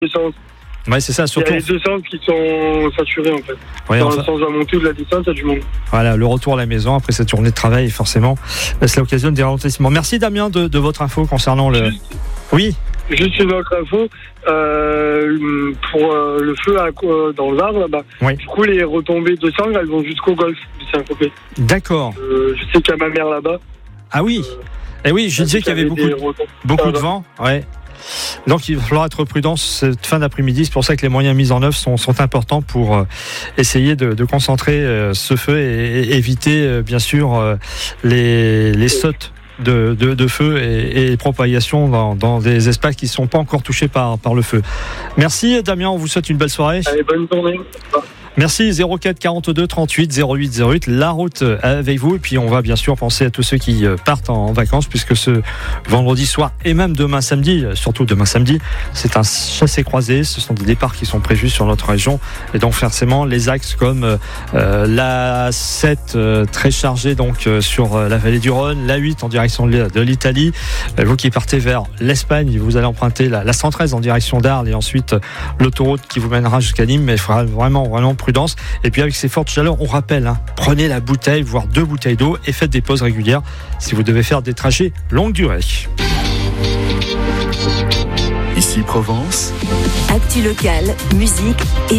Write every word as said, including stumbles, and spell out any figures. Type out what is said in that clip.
descente. Ouais, c'est ça, surtout. Il y a les deux sens qui sont saturés en fait. Ouais, Dans enfin, le sens de la montée ou de la descente, il y a du monde. Voilà, le retour à la maison après cette journée de travail, forcément, c'est l'occasion des ralentissements. Merci Damien de, de votre info concernant le. Juste, Oui. juste une autre info, euh, pour euh, le feu à, euh, dans l'Arve là-bas. Oui. Du coup, les retombées de sang, elles vont jusqu'au golfe de Saint-Tropez. D'accord. Euh, je sais qu'il y a ma mère là-bas. Ah oui. Et oui, je disais qu'il y avait beaucoup, de, beaucoup de vent. Ouais. Donc il va falloir être prudent cette fin d'après-midi. C'est pour ça que les moyens mis en œuvre sont, sont importants pour euh, essayer de, de concentrer euh, ce feu et, et éviter euh, bien sûr euh, les, les sautes de, de, de feu et, et propagation dans, dans des espaces qui ne sont pas encore touchés par, par le feu. Merci Damien, on vous souhaite une belle soirée. Allez, bonne journée. Merci. Zéro quatre quarante-deux trente-huit zéro huit zéro huit, la route avec vous, et puis on va bien sûr penser à tous ceux qui partent en vacances, puisque ce vendredi soir et même demain samedi, surtout demain samedi, c'est un chassé-croisé. Ce sont des départs qui sont prévus sur notre région, et donc forcément les axes comme euh, la sept euh, très chargée donc euh, sur la vallée du Rhône, la huit en direction de l'Italie. Euh, vous qui partez vers l'Espagne, vous allez emprunter la, la cent treize en direction d'Arles, et ensuite l'autoroute qui vous mènera jusqu'à Nîmes. Mais il faudra vraiment vraiment prudence. Et puis avec ces fortes chaleurs, on rappelle, hein, prenez la bouteille, voire deux bouteilles d'eau, et faites des pauses régulières si vous devez faire des trajets longue durée. Ici Provence. Actu locale, musique et